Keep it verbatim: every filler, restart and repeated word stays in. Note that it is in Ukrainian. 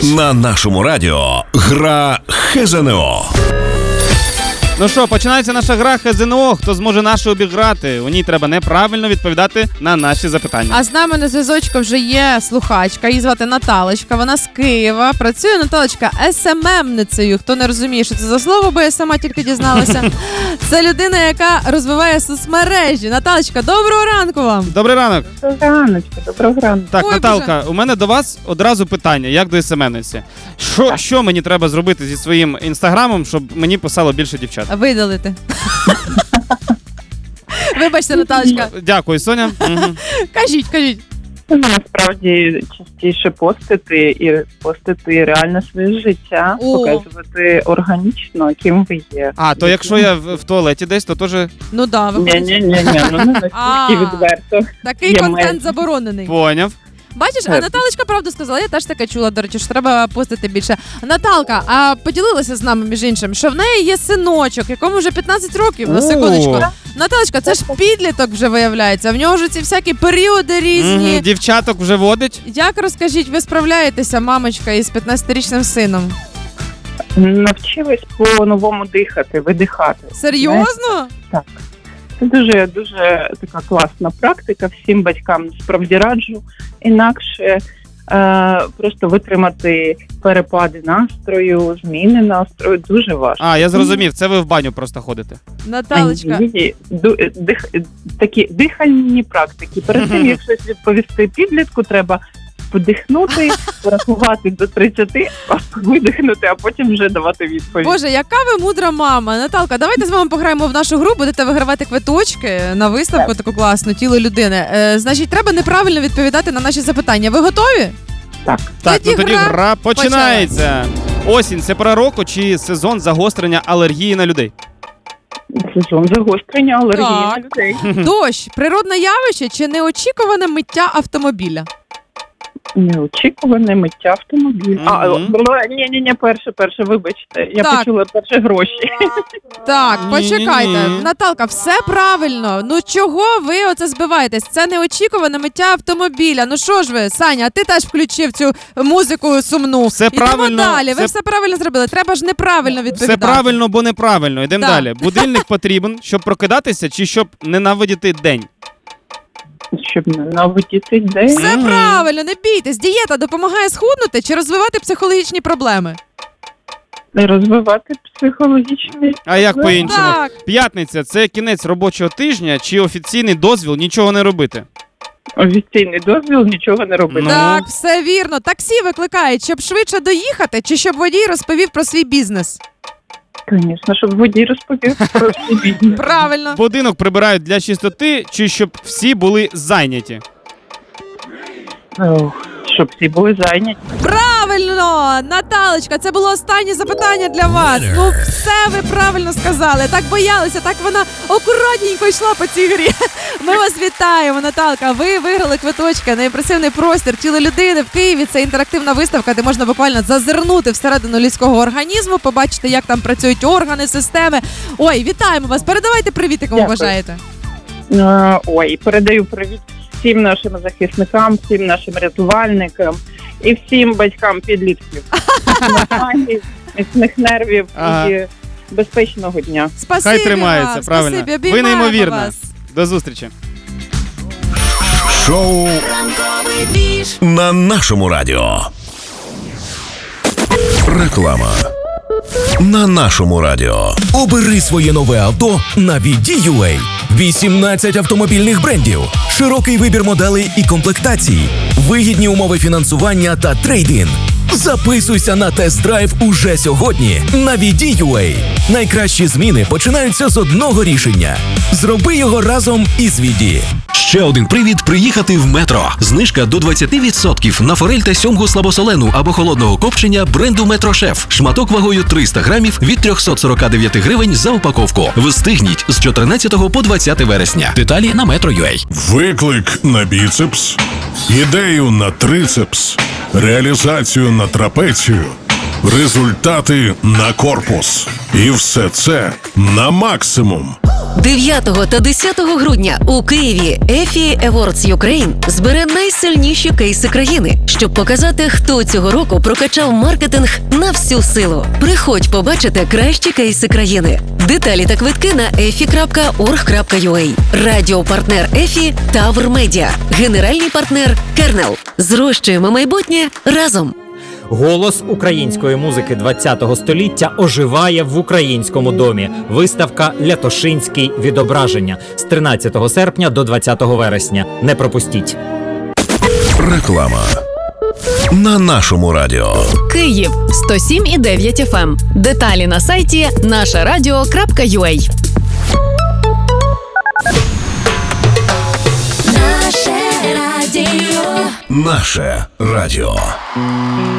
На нашому радіо гра ХЗНО. Ну що, починається наша гра ХЗНО. Хто зможе нашу обіграти? У ній треба неправильно відповідати на наші запитання. А з нами на зв'язочку вже є слухачка, її звати Наталочка, вона з Києва. Працює Наталочка ес ем ем-ницею. Хто не розуміє, що це за слово, бо я сама тільки дізналася. Це людина, яка розвиває соцмережі. Наталочка, доброго ранку вам! Добрий ранок! Доброго раночку, доброго ранку. Так, Ой, Наталка, Боже. у мене до вас одразу питання, як до ес ем ем-ниці. Що, що мені треба зробити зі своїм інстаграмом, щоб мені писало більше дівчат? Видалити. Вибачте, Наталочка. Дякую, Соня. Угу. Кажіть, кажіть. Насправді частіше постити і постити реально своє життя, О. показувати органічно, ким ви є. А, то якщо я в, в туалеті десь, то теж Ну да, Ні, виходить. ні, ні, ні, ну не А. настільки відверто. Такий Є контент межі. заборонений. поняв. Бачиш, а Наталочка правду сказала, я теж таке чула, до речі, що треба постити більше. Наталка, а поділилася з нами, між іншим, що в неї є синочок, якому вже п'ятнадцять років, на О. секундочку. Наталочка, це ж підліток вже виявляється, в нього вже ці всякі періоди різні. Угу. Дівчаток вже водить. Як, розкажіть, ви справляєтеся, мамочка, із п'ятнадцятирічним сином? Навчилась по-новому дихати, видихати. Серйозно? Так. Це дуже, дуже така класна практика. Всім батькам справді раджу. Інакше е, просто витримати перепади настрою, зміни настрою дуже важко. А, я зрозумів, це ви в баню просто ходите. Наталочка. Ні, ду- дих, такі дихальні практики. Перед тим, як щось відповісти підлітку, треба подихнути, порахувати до тридцяти, видихнути, а потім вже давати відповідь. Боже, яка ви мудра мама. Наталка, давайте з вами пограємо в нашу гру, будете вигравати квиточки на виставку таку класну «Тіло людини». Е, значить, треба неправильно відповідати на наші запитання. Ви готові? Так. Так, Тоді ну тоді гра гра починається. Осінь – це пора року чи сезон загострення алергії на людей? Сезон загострення алергії Так. на людей. Дощ – природне явище чи неочікуване миття автомобіля? Неочікуване миття автомобіля. А, Мгм. ні, ні, ні, перше, перше, вибачте. Я Так. почула перше гроші. Так, Ні-ні-ні. почекайте. Наталка, все правильно. Ну чого ви оце збиваєтесь? Це неочікуване миття автомобіля. Ну що ж ви, Саня, а ти теж включив цю музику сумну. Все Ідемо правильно, далі. Ви все- все правильно зробили. Треба ж неправильно відповідати. Все правильно, бо неправильно. Йдемо Так. далі. Будильник потрібен, щоб прокидатися чи щоб ненавидіти день? Щоб ненавидіти день. Все Мгм. правильно, не бійтесь. Дієта допомагає схуднути чи розвивати психологічні проблеми? Розвивати психологічний. А як по-іншому? Так. П'ятниця – це кінець робочого тижня чи офіційний дозвіл нічого не робити? Офіційний дозвіл нічого не робити. Ну. Так, все вірно. Таксі викликають, щоб швидше доїхати, чи щоб водій розповів про свій бізнес? Звісно, щоб водій розповів про свій бізнес. Правильно. Будинок прибирають для чистоти чи щоб всі були зайняті? Ох, щоб всі були зайняті. Правильно! Наталочка, це було останнє запитання для вас. Ну, все ви правильно сказали. Так боялися, так вона акуратненько йшла по цій грі. Ми вас вітаємо, Наталка. Ви виграли квиточки на імпресивний простір «Тіло людини» в Києві. Це інтерактивна виставка, де можна буквально зазирнути всередину людського організму, побачити, як там працюють органи, системи. Ой, вітаємо вас. Передавайте привіт, кому Дякую. бажаєте. Е, Ой, передаю привіт всім нашим захисникам, всім нашим рятувальникам і всім батькам підлітків. Наснаги, міцних нервів Ага. і безпечного дня. Спасибі Хай тримається, вам. правильно. Спасибі, Ви обіймаємо неймовірна. вас. До зустрічі. Шоу на нашому радіо. Реклама на нашому радіо. Обери своє нове авто на ві ді ю ей. вісімнадцять автомобільних брендів, широкий вибір моделей і комплектацій, вигідні умови фінансування та трейд-ін. Записуйся на тест-драйв уже сьогодні на ві ді ю ей. Найкращі зміни починаються з одного рішення. Зроби його разом із Віді. Ще один привід приїхати в Метро. Знижка до двадцять відсотків на форель та сьомгу слабосолену або холодного копчення бренду Метрошеф. Шматок вагою триста грамів від триста сорок дев'ять гривень за упаковку. Встигніть з чотирнадцятого по двадцяте вересня. Деталі на метро крапка ю а. Виклик на біцепс, ідею на трицепс, реалізацію на трапецію. результати на корпус. І все це на максимум. дев'ятого та десятого грудня у Києві ефі Awards Ukraine збере найсильніші кейси країни, щоб показати, хто цього року прокачав маркетинг на всю силу. Приходь побачити кращі кейси країни. Деталі та квитки на ефі крапка орг крапка ю а. Радіопартнер ефі Тавр Медіа. Генеральний партнер Кернел. Зрощуємо майбутнє разом. Голос української музики ХХ століття оживає в українському домі. Виставка «Лятошинський відображення» з тринадцятого серпня до двадцятого вересня. Не пропустіть. Реклама на нашому радіо. Київ сто сім і дев'ять еф ем. Деталі на сайті наша радіо крапка ю а. Наше радіо.